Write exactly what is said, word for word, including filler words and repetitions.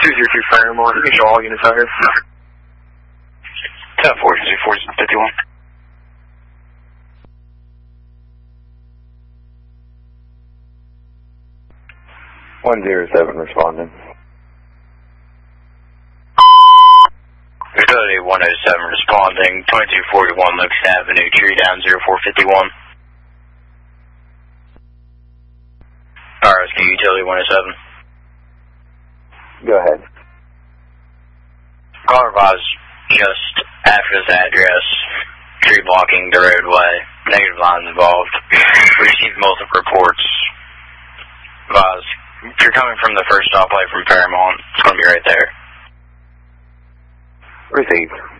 two zero two Fairmont. You can show all units out here. ten four two four fifty-one. one zero seven responding. Utility one oh seven responding, twenty-two forty-one Lucas Avenue, tree down zero four fifty-one. R S Q Utility one oh seven. Go ahead. Call advised just after this address, tree blocking the roadway, negative lines involved. We received multiple reports. Advised, if you're coming from the first stoplight from Fairmont, it's going to be right there. Received.